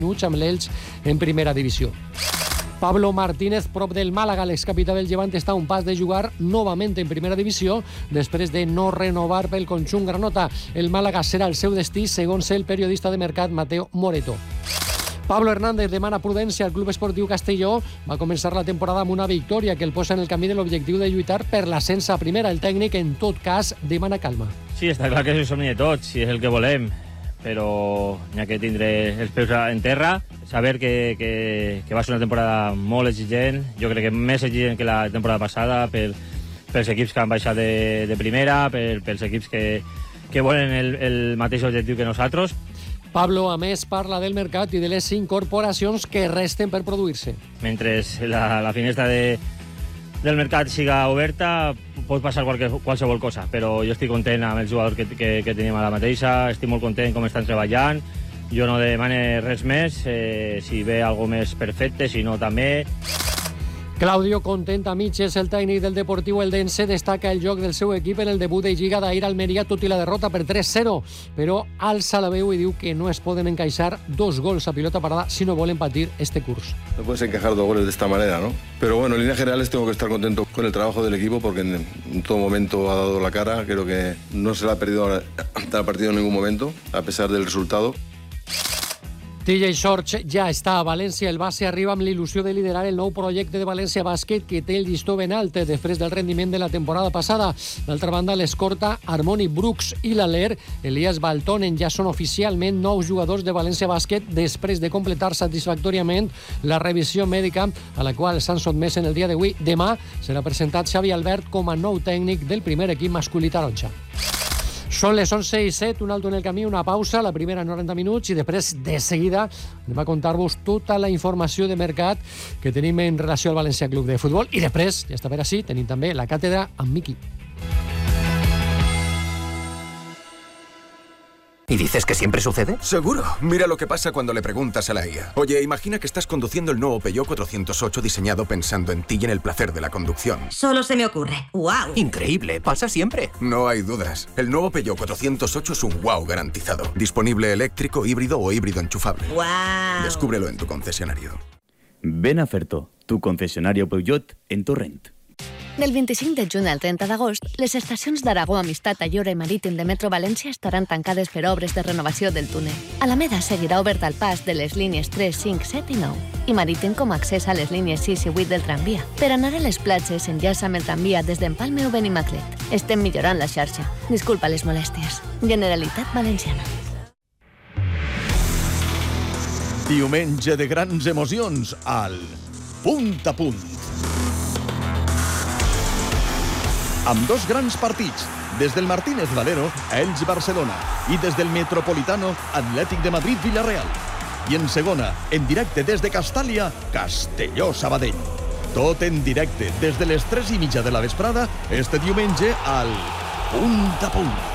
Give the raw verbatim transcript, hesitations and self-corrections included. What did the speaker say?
minuts amb l'Elx en primera divisió. Pablo Martínez, prop del Màlaga, l'excapità del Llevant, està a un pas de jugar novament en primera divisió després de no renovar pel conjunt granota. El Màlaga serà el seu destí, segons el periodista de mercat Mateo Moreto. Pablo Hernández demana prudència al Club Esportiu Castelló. Va començar la temporada amb una victòria que el posa en el camí de l'objectiu de lluitar per l'ascens a primera. El tècnic, en tot cas, demana calma. Sí, està clar que és el somni de tots, si és el que volem, però n'hi ha que tindre els peus en terra, saber que, que, que va ser una temporada molt exigent, jo crec que més exigent que la temporada passada, per, pels equips que han baixat de, de primera, per, pels equips que, que volen el, el mateix objectiu que nosaltres. Pablo, a més, parla del mercat i de les incorporacions que resten per produir-se. Mentre la, la finestra de, del mercat siga oberta, pot passar qualque, qualsevol cosa, però jo estic content amb els jugadors que, que, que tenim a la mateixa, estic molt content com estan treballant, jo no demane res més, eh, si ve alguna més perfecte, si no també. Claudio content a mitges, el tècnic del Deportiu Eldense destaca el joc del seu equip en el debut de Lliga d'ahir a Almeria, tot i la derrota per tres cero, però alça la veu i diu que no es poden encaixar dos gols a pilota parada si no volen patir este curs. No puedes encajar dos goles de esta manera, ¿no? Pero bueno, en líneas generales tengo que estar contento con el trabajo del equipo porque en, en todo momento ha dado la cara, creo que no se la ha perdido hasta el partido en ningún momento, a pesar del resultado. T J Shorts ja està a València. El base arriba amb l'il·lusió de liderar el nou projecte de València Bàsquet, que té el llistó ben alt després del rendiment de la temporada passada. D'altra banda, l'escorta Harmony Brooks i l'Aler Elias Baltonen ja són oficialment nous jugadors de València Bàsquet després de completar satisfactòriament la revisió mèdica a la qual s'han sotmès en el dia d'avui. Demà serà presentat Xavi Albert com a nou tècnic del primer equip masculí taronja. Són les onze i set, un alto en el camí, una pausa, la primera noranta minuts, i després, de seguida, anem a contar-vos tota la informació de mercat que tenim en relació al València Club de Futbol. I després, ja està per ací, tenim també la càtedra amb Miqui. ¿Y dices que siempre sucede? Seguro. Mira lo que pasa cuando le preguntas a la I A. Oye, imagina que estás conduciendo el nuevo Peugeot cuatrocientos ocho diseñado pensando en ti y en el placer de la conducción. Solo se me ocurre. ¡Wow! Increíble, pasa siempre. No hay dudas. El nuevo Peugeot cuatrocientos ocho es un wow garantizado. Disponible eléctrico, híbrido o híbrido enchufable. ¡Wow! Descúbrelo en tu concesionario. Ven a Ferto, tu concesionario Peugeot en Torrent. Del vint-i-cinc de juny al trenta d'agost, les estacions d'Aragó, Amistat, Ayora i Marítim de Metro València estaran tancades per obres de renovació del túnel. Alameda seguirà obert al pas de les línies tres, cinc, set i nou i Marítim com a accés a les línies sis i vuit del tramvia. Per anar a les platges, enllaça amb el tramvia des d'Empalme o Benimaclet. Estem millorant la xarxa. Disculpa les molèsties. Generalitat Valenciana. Diumenge de grans emocions al Punt a Punt. Amb dos grans partits, des del Martínez Valero a Elx Barcelona i des del Metropolitano Atlètic de Madrid-Villarreal. I en segona, en directe des de Castàlia, Castelló-Sabadell. Tot en directe des de les tres i mitja de la vesprada, este diumenge al Punt a Punt.